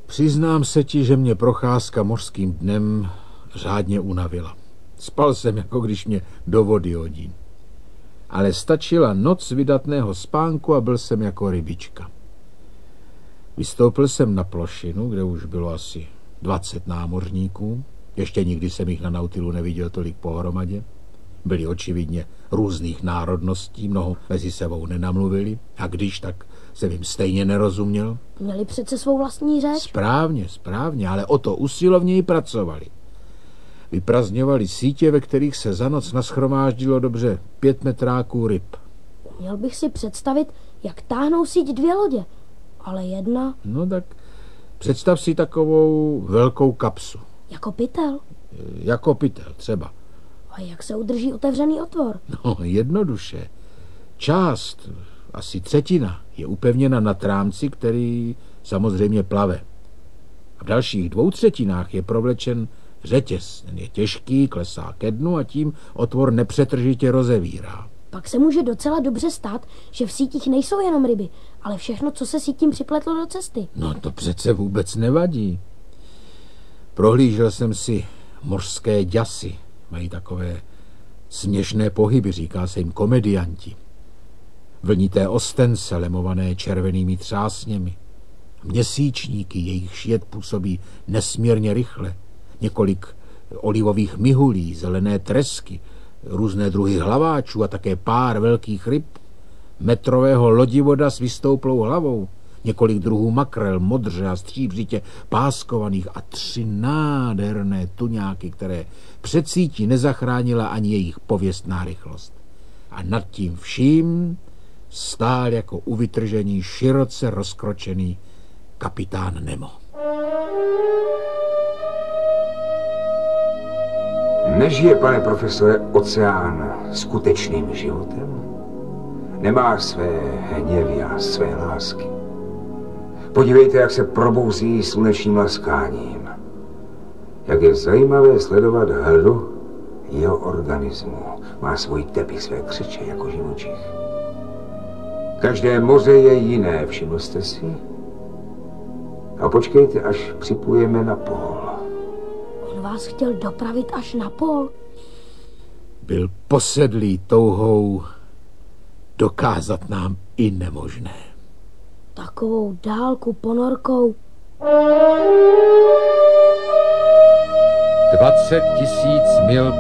Přiznám se ti, že mě procházka mořským dnem řádně unavila. Spal jsem, jako když mě do vody hodí. Ale stačila noc vydatného spánku a byl jsem jako rybička. Vystoupil jsem na plošinu, kde už bylo asi 20 námořníků. Ještě nikdy jsem jich na Nautilu neviděl tolik pohromadě. Byli očividně různých národností, mnoho mezi sebou nenamluvili. A když, tak jsem jim stejně nerozuměl. Měli přece svou vlastní řeč. Správně, ale o to usilovněji pracovali. Vyprazňovali sítě, ve kterých se za noc nashromáždilo dobře 5 metráků ryb. Měl bych si představit, jak táhnou síť 2 lodě, ale jedna... No tak představ si takovou velkou kapsu. Jako pytel. Jako pytel třeba. A jak se udrží otevřený otvor? No, jednoduše. Část, asi 1/3, je upevněna na trámci, který samozřejmě plave. A v dalších 2/3 je provlečen řetěz. Ten je těžký, klesá ke dnu a tím otvor nepřetržitě rozevírá. Pak se může docela dobře stát, že v sítích nejsou jenom ryby, ale všechno, co se sítím připletlo do cesty. No to přece vůbec nevadí. Prohlížel jsem si mořské děsy. Mají takové směšné pohyby, říká se jim komedianti. Vlnité ostence, lemované červenými třásněmi. Měsíčníky, jejich jed působí nesmírně rychle. Několik olivových mihulí, zelené tresky, různé druhy hlaváčů a také pár velkých ryb, metrového lodivoda s vystouplou hlavou, několik druhů makrel, modře a stříbřitě páskovaných a 3 nádherné tuňáky, které před sítí nezachránila ani jejich pověstná rychlost. A nad tím vším stál jako u vytržení široce rozkročený kapitán Nemo. Nežije, pane profesore, oceán skutečným životem? Nemá své hněvy a své lásky. Podívejte, jak se probouzí slunečním laskáním. Jak je zajímavé sledovat hru jeho organismu. Má svůj tepich, své křeče jako živočich. Každé moře je jiné, všiml jste si? A počkejte, až připlujeme na pól. On vás chtěl dopravit až na pól? Byl posedlý touhou dokázat nám i nemožné. Takovou dálku ponorkou. 20 000 mil